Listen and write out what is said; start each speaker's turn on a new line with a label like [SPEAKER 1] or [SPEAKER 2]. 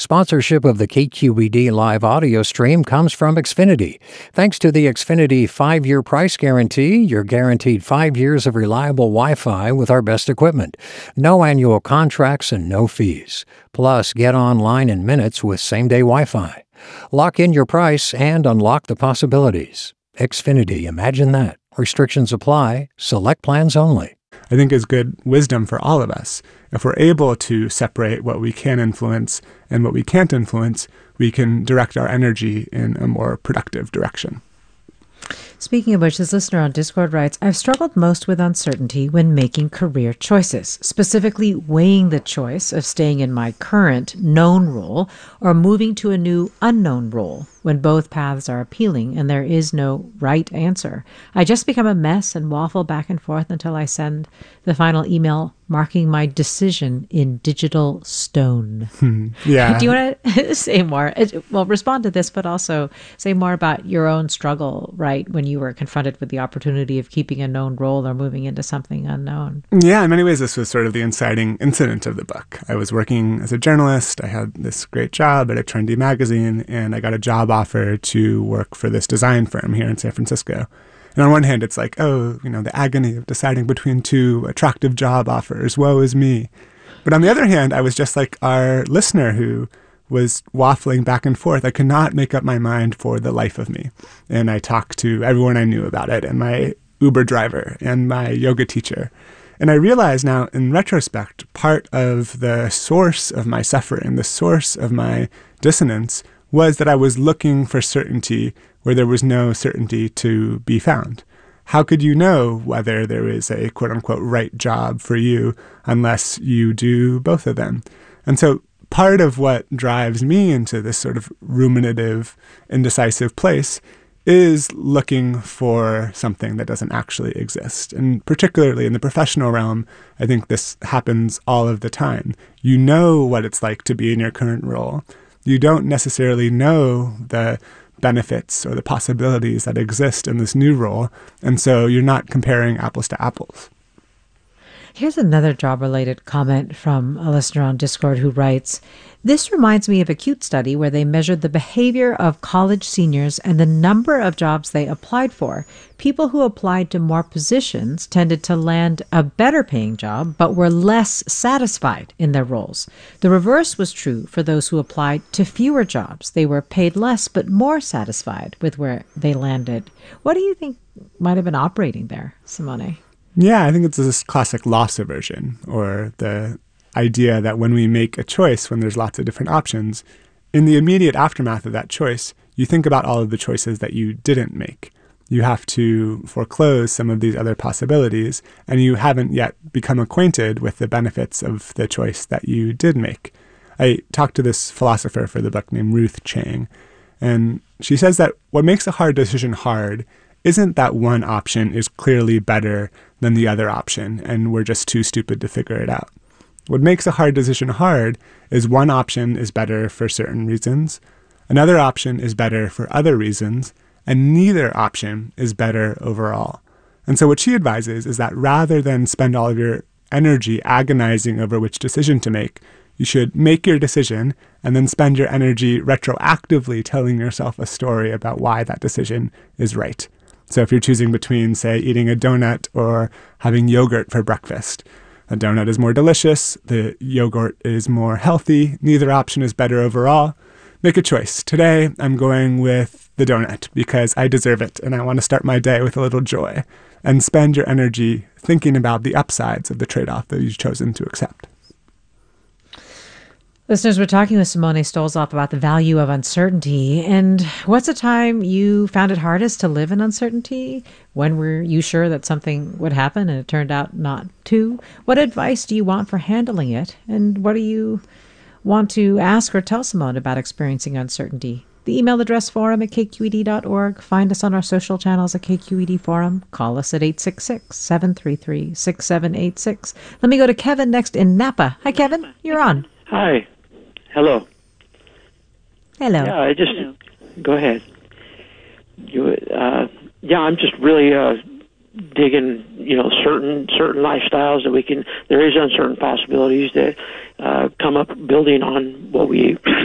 [SPEAKER 1] Sponsorship of the KQED live audio stream comes from Xfinity. Thanks to the Xfinity 5-year price guarantee, you're guaranteed 5 years of reliable Wi-Fi with our best equipment. No annual contracts and no fees. Plus, get online in minutes with same-day Wi-Fi. Lock in your price and unlock the possibilities. Xfinity, imagine that. Restrictions apply. Select plans only.
[SPEAKER 2] I think is good wisdom for all of us. If we're able to separate what we can influence and what we can't influence, we can direct our energy in a more productive direction.
[SPEAKER 3] Speaking of which, this listener on Discord writes, I've struggled most with uncertainty when making career choices, specifically weighing the choice of staying in my current known role or moving to a new unknown role when both paths are appealing and there is no right answer. I just become a mess and waffle back and forth until I send the final email marking my decision in digital stone.
[SPEAKER 2] Yeah.
[SPEAKER 3] Do you want to say more? Well, respond to this, but also say more about your own struggle, right, when you were confronted with the opportunity of keeping a known role or moving into something unknown.
[SPEAKER 2] Yeah, in many ways, this was sort of the inciting incident of the book. I was working as a journalist. I had this great job at a trendy magazine, and I got a job offer to work for this design firm here in San Francisco. And on one hand, it's like, oh, the agony of deciding between two attractive job offers. Woe is me. But on the other hand, I was just like our listener who was waffling back and forth. I could not make up my mind for the life of me. And I talked to everyone I knew about it, and my Uber driver and my yoga teacher. And I realize now, in retrospect, part of the source of my suffering, the source of my dissonance, was that I was looking for certainty where there was no certainty to be found. How could you know whether there is a quote-unquote right job for you unless you do both of them? And so part of what drives me into this sort of ruminative, indecisive place is looking for something that doesn't actually exist. And particularly in the professional realm, I think this happens all of the time. You know what it's like to be in your current role. You don't necessarily know the benefits or the possibilities that exist in this new role, and so you're not comparing apples to apples.
[SPEAKER 3] Here's another job-related comment from a listener on Discord who writes, this reminds me of a cute study where they measured the behavior of college seniors and the number of jobs they applied for. People who applied to more positions tended to land a better paying job, but were less satisfied in their roles. The reverse was true for those who applied to fewer jobs. They were paid less, but more satisfied with where they landed. What do you think might have been operating there, Simone?
[SPEAKER 2] Yeah, I think it's this classic loss aversion, or the idea that when we make a choice, when there's lots of different options, in the immediate aftermath of that choice, you think about all of the choices that you didn't make. You have to foreclose some of these other possibilities, and you haven't yet become acquainted with the benefits of the choice that you did make. I talked to this philosopher for the book named Ruth Chang, and she says that what makes a hard decision hard isn't that one option is clearly better than the other option, and we're just too stupid to figure it out. What makes a hard decision hard is one option is better for certain reasons, another option is better for other reasons, and neither option is better overall. And so what she advises is that rather than spend all of your energy agonizing over which decision to make, you should make your decision and then spend your energy retroactively telling yourself a story about why that decision is right. So if you're choosing between, say, eating a donut or having yogurt for breakfast, a donut is more delicious, the yogurt is more healthy, neither option is better overall. Make a choice. Today, I'm going with the donut because I deserve it and I want to start my day with a little joy. And spend your energy thinking about the upsides of the trade-off that you've chosen to accept.
[SPEAKER 3] Listeners, we're talking with Simone Stolzoff about the value of uncertainty. And what's a time you found it hardest to live in uncertainty? When were you sure that something would happen and it turned out not to? What advice do you want for handling it? And what do you want to ask or tell Simone about experiencing uncertainty? The email address forum@kqed.org. Find us on our social channels at KQED Forum. Call us at 866-733-6786. Let me go to Kevin next in Napa. Hi, Kevin. You're on.
[SPEAKER 4] Hi. Hello.
[SPEAKER 3] Hello.
[SPEAKER 4] Yeah, go ahead. I'm just really digging, certain lifestyles that there is uncertain possibilities that come up building on what we